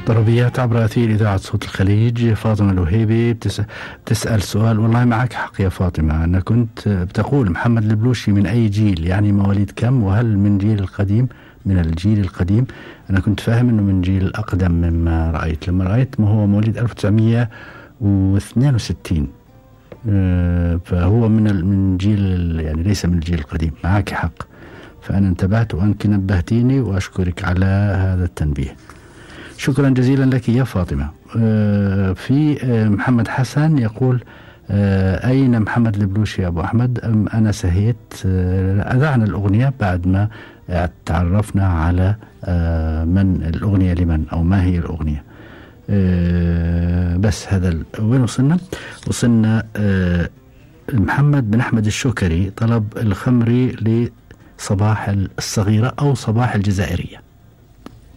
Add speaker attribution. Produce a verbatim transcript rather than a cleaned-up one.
Speaker 1: طلبيات عبر أثير إذاعة صوت الخليج. فاطمة الوهيبي بتس... بتسأل سؤال، والله معك حق يا فاطمة. أنا كنت بتقول محمد البلوشي من أي جيل، يعني مواليد كم، وهل من جيل القديم من الجيل القديم؟ أنا كنت فاهم أنه من جيل أقدم مما رأيت. لما رأيت ما هو مواليد ألف وتسعمية واثنين وستين، فهو من من جيل يعني ليس من الجيل القديم. معك حق، فأنا انتبهت وأنك نبهتيني وأشكرك على هذا التنبيه. شكرا جزيلا لك يا فاطمة. في محمد حسن يقول أين محمد البلوشي يا أبو أحمد؟ أنا سهيت، أذعنا الأغنية بعد ما تعرفنا على من الأغنية لمن أو ما هي الأغنية. بس هذا وين وصلنا؟ وصلنا محمد بن أحمد الشوكري طلب الخمري لصباح الصغيرة أو صباح الجزائرية.